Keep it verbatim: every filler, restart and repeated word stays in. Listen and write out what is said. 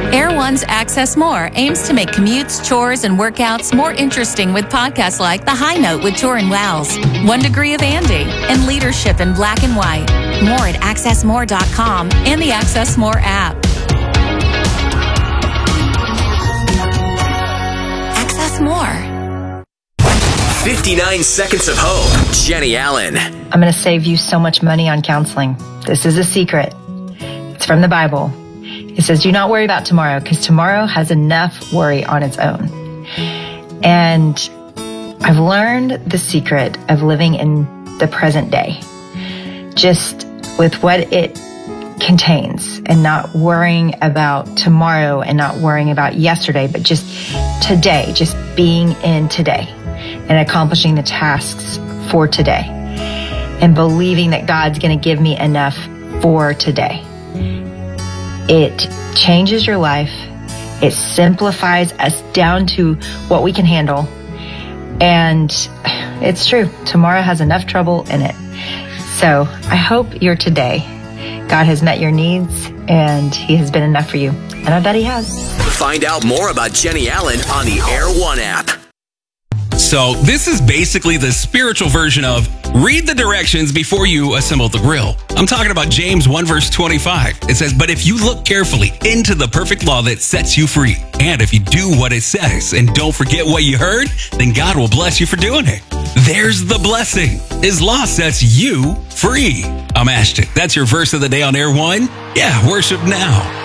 Air One's Access More aims to make commutes, chores, and workouts more interesting with podcasts like The High Note with Torin Wells, One Degree of Andy, and Leadership in Black and White. More at access more dot com and the Access More app. Access More. fifty-nine Seconds of Hope. Jenny Allen. I'm going to save you so much money on counseling. This is a secret. It's from the Bible. It says, do not worry about tomorrow, because tomorrow has enough worry on its own. And I've learned the secret of living in the present day, just with what it contains, and not worrying about tomorrow and not worrying about yesterday, but just today, just being in today and accomplishing the tasks for today and believing that God's going to give me enough for today. It changes your life. It simplifies us down to what we can handle. And it's true. Tomorrow has enough trouble in it. So I hope your today, God has met your needs and He has been enough for you. And I bet He has. Find out more about Jenny Allen on the Air One app. So this is basically the spiritual version of read the directions before you assemble the grill. I'm talking about James one verse twenty-five. It says, but if you look carefully into the perfect law that sets you free, and if you do what it says and don't forget what you heard, then God will bless you for doing it. There's the blessing. His law sets you free. I'm Ashton. That's your verse of the day on Air One. Yeah, worship now.